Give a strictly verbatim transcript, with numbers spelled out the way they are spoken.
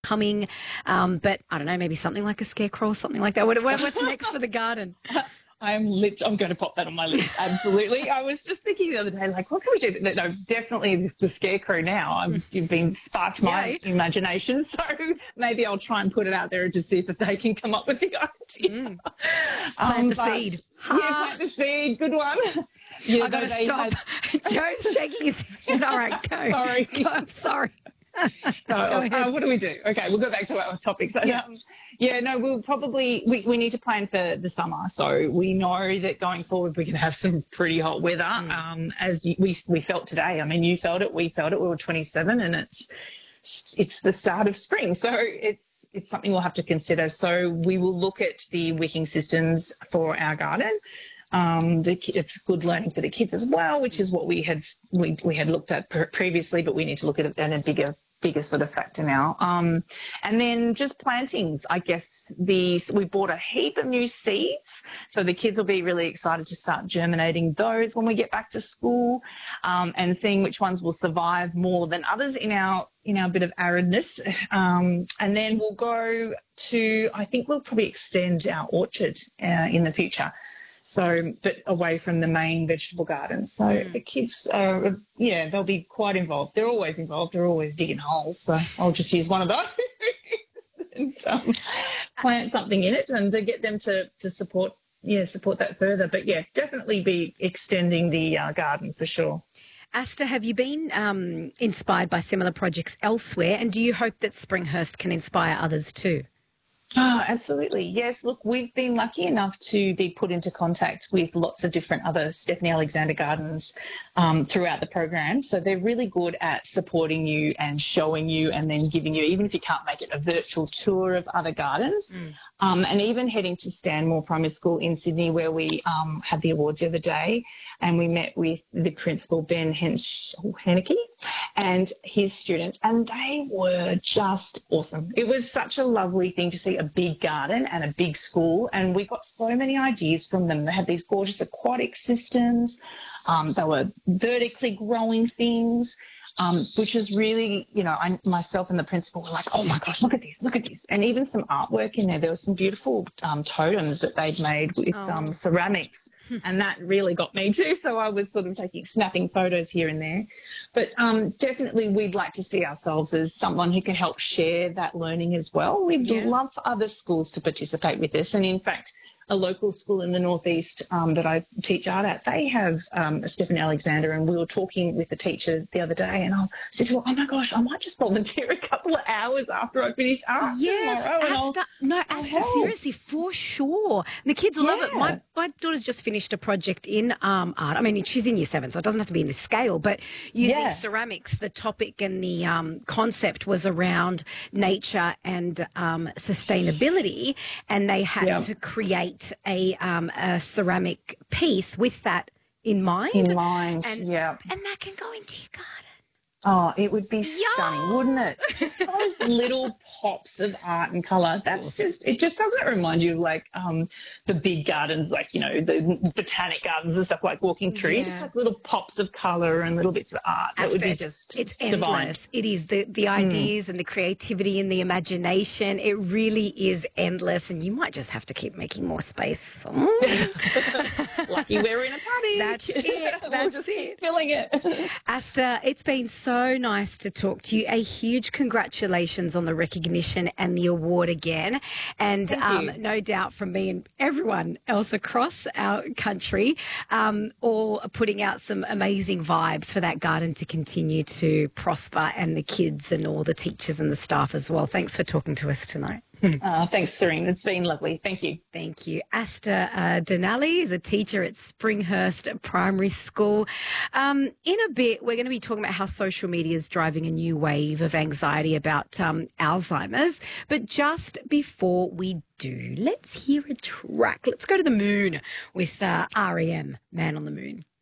coming. Um, but I don't know, maybe something like a scarecrow or something like that. What, what, what's next for the garden? I'm lit- I'm going to pop that on my list. Absolutely. I was just thinking the other day, like, what can we do? No, definitely the scarecrow now. I've, you've been sparked my Yay. imagination. So maybe I'll try and put it out there to see if they can come up with the idea. Mm. Um, Plant the but- seed. Yeah, plant the seed. Good one. Yeah, I've got to they stop. had- Joe's shaking his head. All right, go. Sorry. Go. I'm sorry. No, Go ahead. uh, what do we do? Okay, we'll go back to our topic. So, Yeah. um, yeah, no, we'll probably, we, we need to plan for the summer. So we know that going forward, we can have some pretty hot weather. Mm. Um, as you- we, we felt today. I mean, you felt it, we felt it, we were twenty-seven and it's, it's the start of spring. So it's, it's something we'll have to consider. So we will look at the wicking systems for our garden. Um, the, ki- it's good learning for the kids as well, which is what we had we, we had looked at pre- previously, but we need to look at it in a bigger bigger sort of factor now. Um, and then just plantings. I guess the we bought a heap of new seeds, so the kids will be really excited to start germinating those when we get back to school, um, and seeing which ones will survive more than others in our in our bit of aridness. Um, and then we'll go to. I think we'll probably extend our orchard uh, in the future. So, but away from the main vegetable garden. So Mm. the kids are, yeah, they'll be quite involved. They're always involved. They're always digging holes. So I'll just use one of those and um, plant something in it and to get them to, to support, yeah, support that further. But yeah, definitely be extending the uh, garden for sure. Asta, have you been um, inspired by similar projects elsewhere? And do you hope that Springhurst can inspire others too? Oh, absolutely. Yes. Look, we've been lucky enough to be put into contact with lots of different other Stephanie Alexander gardens um, throughout the program. So they're really good at supporting you and showing you and then giving you, even if you can't make it, a virtual tour of other gardens. Mm. Um, and even heading to Stanmore Primary School in Sydney, where we um, had the awards the other day, and we met with the principal, Ben Hensch- Henneke, and his students, and they were just awesome. It was such a lovely thing to see a big garden and a big school, and we got so many ideas from them. They had these gorgeous aquatic systems. Um, they were vertically growing things. Um, which is really, you know, I, myself and the principal were like, oh my gosh, look at this, look at this. And even some artwork in there. There was some beautiful um, totems that they'd made with Oh. um, ceramics. And that really got me too. So I was sort of taking, snapping photos here and there. But um, definitely we'd like to see ourselves as someone who can help share that learning as well. We'd Yeah. love for other schools to participate with this. And in fact, a local school in the northeast um, that I teach art at, they have um, Stephanie Alexander, and we were talking with the teacher the other day, and I said to her, oh my gosh, I might just volunteer a couple of hours after I finish art Yeah, tomorrow. And I'll, Asta, no, I'll Asta, help. seriously, for sure. The kids will love it. Yeah. My my daughter's just finished a project in um, art. I mean, she's in year seven, so it doesn't have to be in this scale, but using Yeah. ceramics, the topic and the um, concept was around nature and um, sustainability, and they had Yeah. to create a, um, a ceramic piece with that in mind. In mind, and, yeah. And that can go into your garden. Oh, it would be Yeah. stunning, wouldn't it? Just those little pops of art and colour. That's just, it just doesn't remind you of like um, the big gardens, like, you know, the botanic gardens and stuff, like walking through. Yeah. Just like little pops of colour and little bits of art. That would be Asta, just it's divine. endless. It is the the ideas and the creativity and the imagination. It really is endless, and you might just have to keep making more space. Mm. Lucky we're in a party. That's it. We'll That's just it. keep filling it. Asta, it's been so nice to talk to you. A huge congratulations on the recognition and the award again. And Thank um, you. no doubt from me and everyone else across our country, um, all putting out some amazing vibes for that garden to continue to prosper, and the kids and all the teachers and the staff as well. Thanks for talking to us tonight. Uh, thanks, Serene. It's been lovely. Thank you. Thank you. Asta uh, Denali is a teacher at Springhurst Primary School. Um, in a bit, we're going to be talking about how social media is driving a new wave of anxiety about um, Alzheimer's. But just before we do, let's hear a track. Let's go to the moon with uh, R E M, Man on the Moon.